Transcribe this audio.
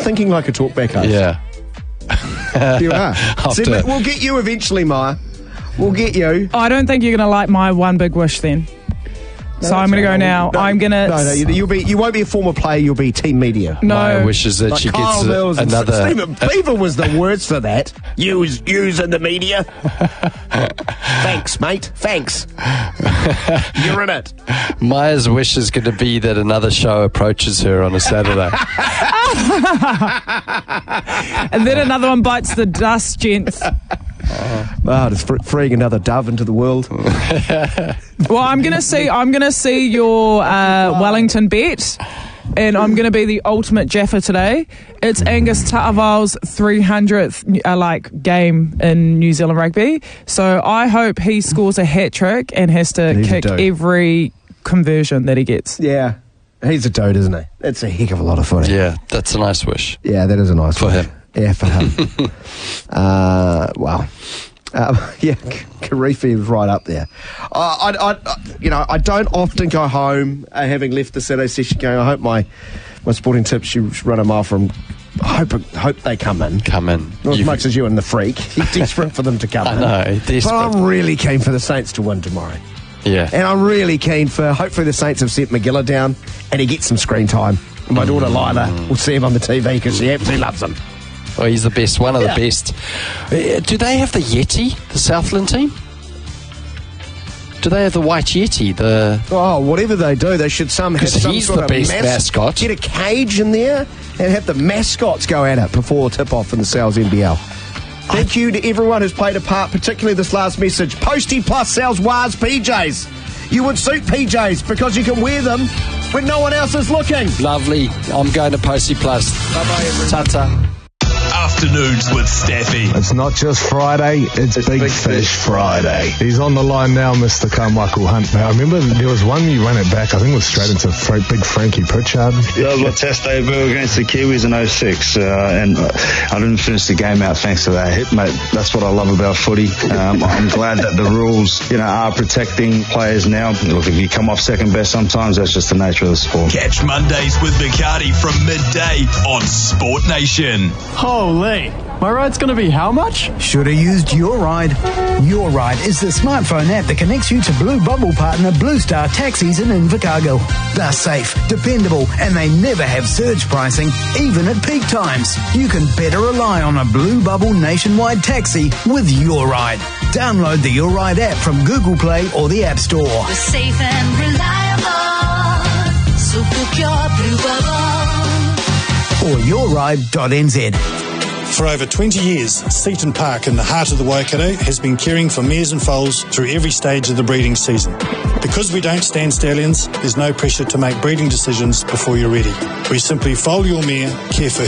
thinking like a talkback host. Yeah. You are. See, we'll get you eventually, Maya. We'll get you. I don't think you're going to like my one big wish then. So I'm going to go now. I'm going to... No, you won't be a former player, you'll be team media. No. My wish is that Like she Kyle gets Mills and another... Stephen Beaver was the words for that. Use in the media. Thanks, mate. Thanks. You're in it. Maya's wish is going to be that another show approaches her on a Saturday. And then another one bites the dust, gents. Just freeing another dove into the world. Well, I'm going to see your Wellington bet, and I'm going to be the ultimate Jaffa today. It's Angus Ta'avale's 300th game in New Zealand rugby. So I hope he scores a hat trick and has to kick every conversion that he gets. Yeah. He's a dude, isn't he? That's a heck of a lot of footy. Yeah, that's a nice wish. Yeah, that is a nice for wish. him. Yeah, for him. Wow. Karifi was right up there. I don't often go home having left the Saturday session going, I hope my sporting tips should run a mile from... I hope they come in. Not as much as you and the freak. You're desperate for them to come in. I know, desperate. But I'm really keen for the Saints to win tomorrow. Yeah. And I'm really keen for... Hopefully the Saints have sent McGilla down and he gets some screen time. And my daughter Lila will see him on the TV because she absolutely loves him. Oh, he's the best, one of the best. Do they have the Yeti, the Southland team? Do they have the white Yeti? Whatever they do, they should somehow have some he's sort the of best mascot. Get a cage in there and have the mascots go at it before tip-off in the Sales NBL. Thank you to everyone who's played a part, particularly this last message. Posty Plus sells Waz PJs. You would suit PJs because you can wear them when no one else is looking. Lovely. I'm going to Posty Plus. Bye-bye, everyone. Ta-ta. Afternoons with Staffy. It's not just Friday, it's Big Fish Friday. He's on the line now, Mr. Carmichael Hunt. Now, I remember there was one you ran it back, I think it was straight into Big Frankie Pritchard. Yeah, it was my test debut against the Kiwis in 06, and I didn't finish the game out thanks to that hit, mate. That's what I love about footy. I'm glad that the rules, are protecting players now. Look, if you come off second best sometimes, that's just the nature of the sport. Catch Mondays with Bacardi from midday on Sport Nation. Holy, my ride's going to be how much? Should have used Your Ride. Your Ride is the smartphone app that connects you to Blue Bubble partner Blue Star Taxis in Invercargill. They're safe, dependable, and they never have surge pricing, even at peak times. You can better rely on a Blue Bubble nationwide taxi with Your Ride. Download the Your Ride app from Google Play or the App Store. We're safe and reliable, so book your Blue Bubble. Or yourride.nz. For over 20 years, Seaton Park in the heart of the Waikato has been caring for mares and foals through every stage of the breeding season. Because we don't stand stallions, there's no pressure to make breeding decisions before you're ready. We simply foal your mare, care for